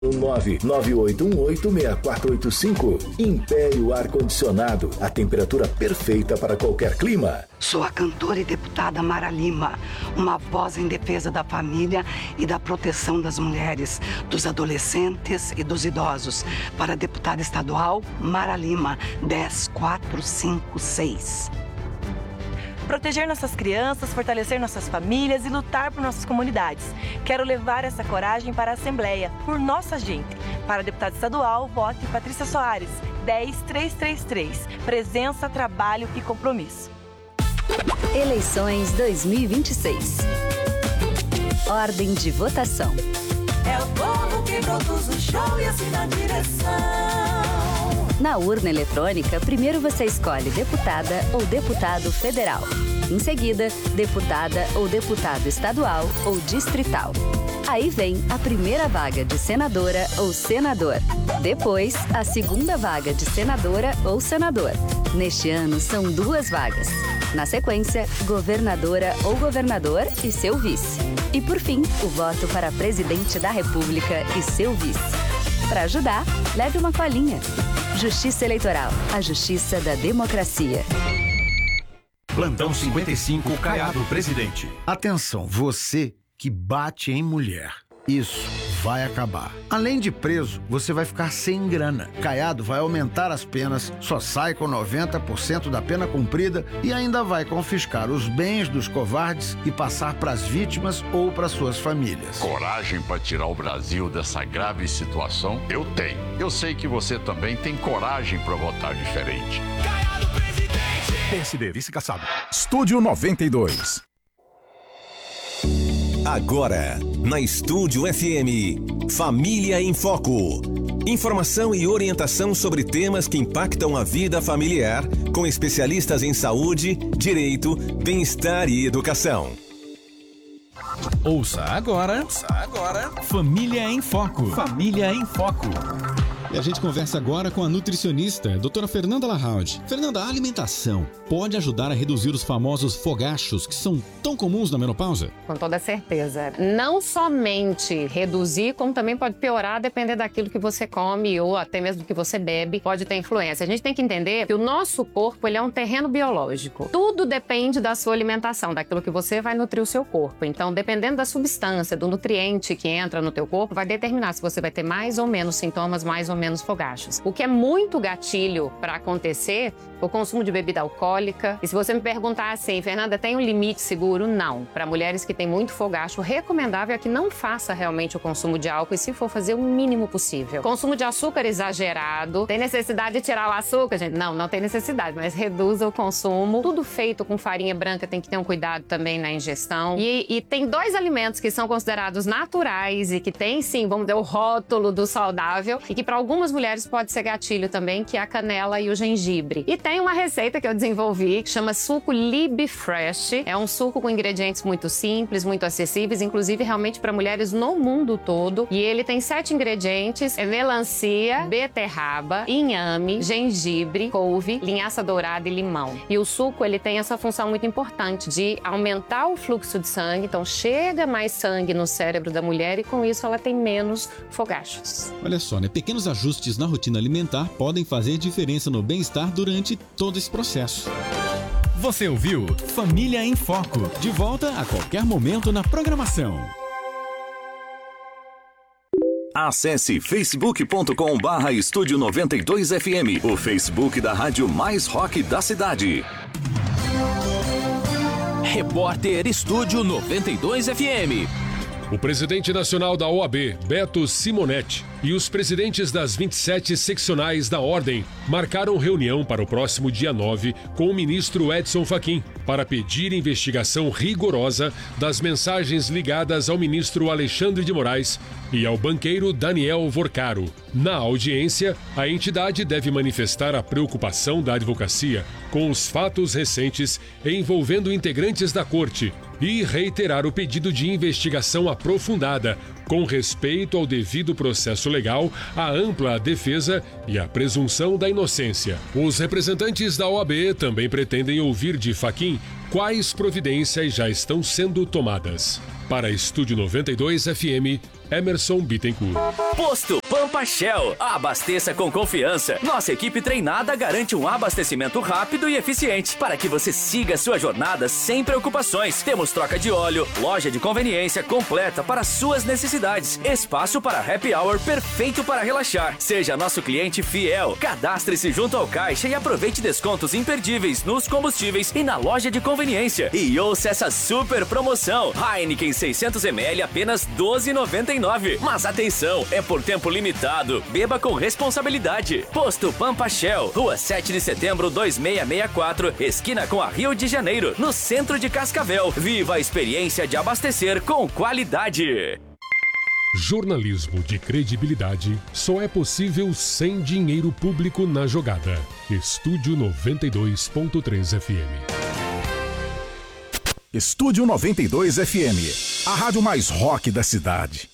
998186485. Império Ar-Condicionado, a temperatura perfeita para qualquer clima. Sou a cantora e deputada Mara Lima, uma voz em defesa da família e da proteção das mulheres, dos adolescentes e dos idosos. Para a deputada estadual Mara Lima, 10456. Proteger nossas crianças, fortalecer nossas famílias e lutar por nossas comunidades. Quero levar essa coragem para a Assembleia, por nossa gente. Para deputada estadual, vote Patrícia Soares, 10333. Presença, trabalho e compromisso. Eleições 2026. Ordem de votação. É o povo que produz o show e assina a direção. Na urna eletrônica, primeiro você escolhe deputada ou deputado federal. Em seguida, deputada ou deputado estadual ou distrital. Aí vem a primeira vaga de senadora ou senador. Depois, a segunda vaga de senadora ou senador. Neste ano, são 2 vagas. Na sequência, governadora ou governador e seu vice. E por fim, o voto para presidente da República e seu vice. Para ajudar, leve uma colinha. Justiça Eleitoral, a justiça da democracia. Plantão 55, Caiado Presidente. Atenção, você que bate em mulher. Isso vai acabar. Além de preso, você vai ficar sem grana. Caiado vai aumentar as penas, só sai com 90% da pena cumprida e ainda vai confiscar os bens dos covardes e passar para as vítimas ou para suas famílias. Coragem para tirar o Brasil dessa grave situação? Eu tenho. Eu sei que você também tem coragem para votar diferente. Caiado Presidente! PSD, vice caçado. Estúdio 92. Agora, na Estúdio FM, Família em Foco. Informação e orientação sobre temas que impactam a vida familiar, com especialistas em saúde, direito, bem-estar e educação. Ouça agora, Família em Foco. Família em Foco. E a gente conversa agora com a nutricionista, doutora Fernanda Lahaud. Fernanda, a alimentação pode ajudar a reduzir os famosos fogachos que são tão comuns na menopausa? Com toda certeza. Não somente reduzir, como também pode piorar, dependendo daquilo que você come ou até mesmo do que você bebe, pode ter influência. A gente tem que entender que o nosso corpo, ele é um terreno biológico. Tudo depende da sua alimentação, daquilo que você vai nutrir o seu corpo. Então, dependendo da substância, do nutriente que entra no teu corpo, vai determinar se você vai ter mais ou menos sintomas, mais ou menos fogachos. O que é muito gatilho para acontecer, o consumo de bebida alcoólica. E se você me perguntar assim, Fernanda, tem um limite seguro? Não. Para mulheres que têm muito fogacho, o recomendável é que não faça realmente o consumo de álcool e, se for, fazer o mínimo possível. Consumo de açúcar exagerado. Tem necessidade de tirar o açúcar, gente? Não, não tem necessidade, mas reduza o consumo. Tudo feito com farinha branca tem que ter um cuidado também na ingestão. E tem 2 alimentos que são considerados naturais e que tem, sim, vamos dizer, o rótulo do saudável e que para algumas mulheres pode ser gatilho também, que é a canela e o gengibre. E tem uma receita que eu desenvolvi que chama suco Lib Fresh. É um suco com ingredientes muito simples, muito acessíveis, inclusive realmente para mulheres no mundo todo. E ele tem 7 ingredientes: melancia, beterraba, inhame, gengibre, couve, linhaça dourada e limão. E o suco, ele tem essa função muito importante de aumentar o fluxo de sangue, então chega mais sangue no cérebro da mulher e com isso ela tem menos fogachos. Olha só, né? Pequenos ajustes na rotina alimentar podem fazer diferença no bem-estar durante todo esse processo. Você ouviu Família em Foco. De volta a qualquer momento na programação. Acesse facebook.com/Estúdio 92FM, o Facebook da rádio mais rock da cidade. Repórter Estúdio 92FM. O presidente nacional da OAB, Beto Simonetti, e os presidentes das 27 seccionais da Ordem marcaram reunião para o próximo dia 9 com o ministro Edson Fachin para pedir investigação rigorosa das mensagens ligadas ao ministro Alexandre de Moraes e ao banqueiro Daniel Vorcaro. Na audiência, a entidade deve manifestar a preocupação da advocacia com os fatos recentes envolvendo integrantes da corte e reiterar o pedido de investigação aprofundada, com respeito ao devido processo legal, a ampla defesa e a presunção da inocência. Os representantes da OAB também pretendem ouvir de Fachin quais providências já estão sendo tomadas. Para Estúdio 92 FM, Emerson Bittencourt. Posto Pampa Shell. Abasteça com confiança. Nossa equipe treinada garante um abastecimento rápido e eficiente para que você siga sua jornada sem preocupações. Temos troca de óleo, loja de conveniência completa para suas necessidades, espaço para happy hour perfeito para relaxar. Seja nosso cliente fiel. Cadastre-se junto ao caixa e aproveite descontos imperdíveis nos combustíveis e na loja de conveniência. E ouça essa super promoção. Heineken 600ml apenas R$12,99. Mas atenção, é por tempo limitado. Beba com responsabilidade. Posto Pampa Shell, Rua 7 de Setembro 2664, esquina com a Rio de Janeiro, no centro de Cascavel. Viva a experiência de abastecer com qualidade. Jornalismo de credibilidade só é possível sem dinheiro público na jogada. Estúdio 92.3 FM. Estúdio 92 FM, a rádio mais rock da cidade.